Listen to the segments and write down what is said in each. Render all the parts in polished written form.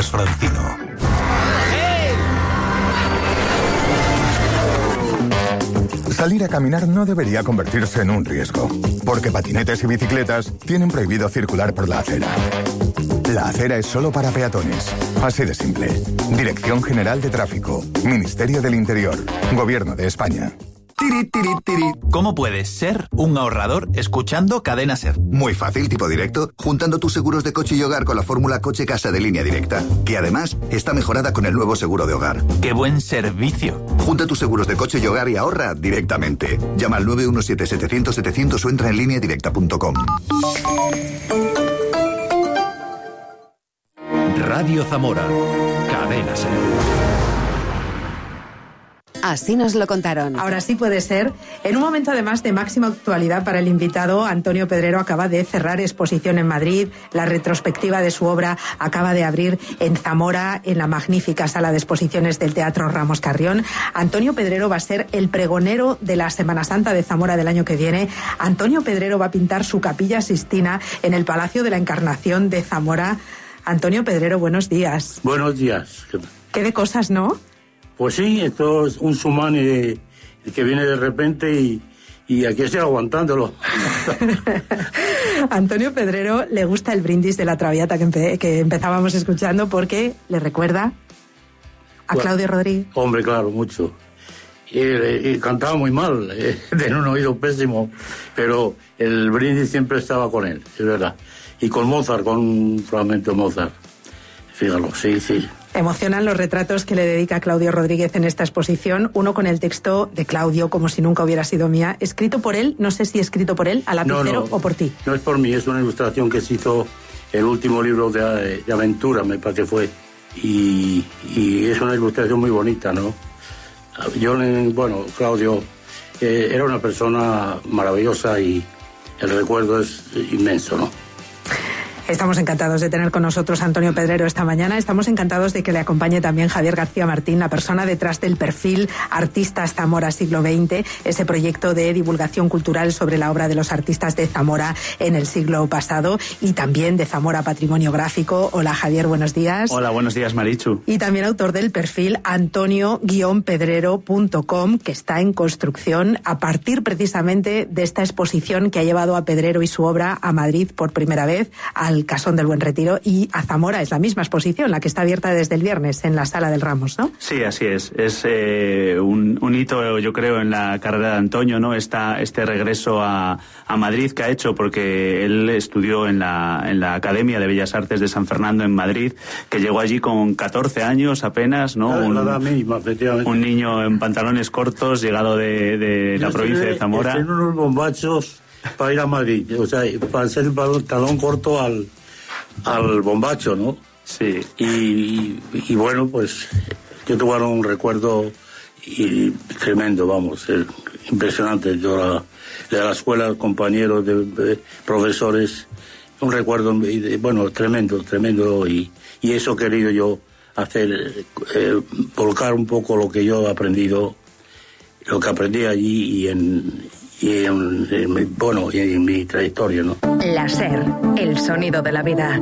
Carlas Francino. Salir a caminar no debería convertirse en un riesgo, porque patinetes y bicicletas tienen prohibido circular por la acera. La acera es solo para peatones. Así de simple. Dirección General de Tráfico. Ministerio del Interior. Gobierno de España. ¿Cómo puedes ser un ahorrador escuchando Cadena Ser? Muy fácil, tipo directo, juntando tus seguros de coche y hogar con la fórmula Coche-Casa de Línea Directa, que además está mejorada con el nuevo seguro de hogar. ¡Qué buen servicio! Junta tus seguros de coche y hogar y ahorra directamente. Llama al 917-700-700 o entra en lineadirecta.com. Radio Zamora. Cadena Ser. Así nos lo contaron. Ahora sí puede ser. En un momento además de máxima actualidad para el invitado, Antonio Pedrero acaba de cerrar exposición en Madrid. La retrospectiva de su obra acaba de abrir en Zamora, en la magnífica sala de exposiciones del Teatro Ramos Carrión. Antonio Pedrero va a ser el pregonero de la Semana Santa de Zamora del año que viene. Antonio Pedrero va a pintar su Capilla Sixtina en el Palacio de la Encarnación de Zamora. Antonio Pedrero, buenos días. Buenos días. Qué de cosas, ¿no? Pues sí, esto es un tsunami que viene de repente y aquí estoy aguantándolo. Antonio Pedrero le gusta el brindis de la Traviata que empezábamos escuchando porque le recuerda a Claudio Rodríguez. Hombre, claro, mucho. Y cantaba muy mal, tenía un oído pésimo, pero el brindis siempre estaba con él, es verdad. Y con Mozart, con un fragmento de Mozart. Fíjalo, sí. Emocionan los retratos que le dedica Claudio Rodríguez en esta exposición. Uno con el texto de Claudio, como si nunca hubiera sido mía, escrito por él, no sé si escrito por él, a lapicero o por ti. No es por mí, es una ilustración que se hizo el último libro de aventura, me parece que fue. Y es una ilustración muy bonita, ¿no? Claudio era una persona maravillosa y el recuerdo es inmenso, ¿no? Estamos encantados de tener con nosotros a Antonio Pedrero esta mañana. Estamos encantados de que le acompañe también Javier García Martín, la persona detrás del perfil Artistas Zamora Siglo XX, ese proyecto de divulgación cultural sobre la obra de los artistas de Zamora en el siglo pasado y también de Zamora Patrimonio Gráfico. Hola Javier, buenos días. Hola, buenos días Marichu. Y también autor del perfil antonio-pedrero.com, que está en construcción a partir precisamente de esta exposición que ha llevado a Pedrero y su obra a Madrid por primera vez, al Casón del Buen Retiro y a Zamora. Es la misma exposición, la que está abierta desde el viernes en la Sala del Ramos, ¿no? Sí, así es. Es un hito, yo creo, en la carrera de Antonio, ¿no? Este regreso a Madrid que ha hecho, porque él estudió en la Academia de Bellas Artes de San Fernando en Madrid, que llegó allí con 14 años apenas, ¿no? Un niño en pantalones cortos, llegado de la provincia de Zamora. En unos bombachos para ir a Madrid, o sea, para hacer el pantalón corto al bombacho, ¿no? Sí. Y bueno, pues yo tuve un recuerdo tremendo, vamos, impresionante. Yo de la escuela, compañeros, de profesores, un recuerdo, tremendo, y eso he querido yo hacer, volcar un poco lo que yo he aprendido, lo que aprendí allí y en mi trayectoria, ¿no? La SER, el sonido de la vida.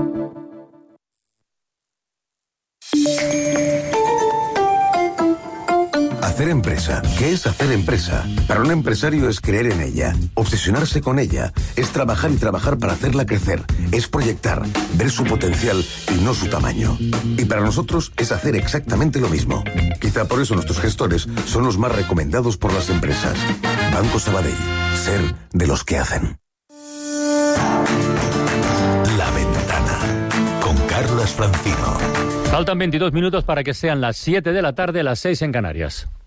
Hacer empresa. ¿Qué es hacer empresa? Para un empresario es creer en ella, obsesionarse con ella, es trabajar y trabajar para hacerla crecer, es proyectar, ver su potencial y no su tamaño. Y para nosotros es hacer exactamente lo mismo. Quizá por eso nuestros gestores son los más recomendados por las empresas. Banco Sabadell. Ser de los que hacen. La Ventana. Con Carlas Francino. Faltan 22 minutos para que sean las 7 de la tarde, las 6 en Canarias.